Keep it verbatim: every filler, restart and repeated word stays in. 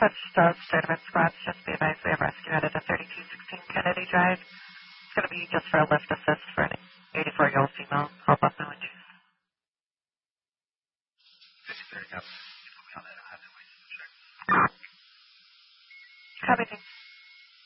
switched uh, Sturdivant squads. Just be advised we have rescue headed to thirty-two sixteen Kennedy Drive. It's going to be just for a lift assist for an eighty-four-year-old female. Help up no injuries. fifty thirty, up. Copy, thanks.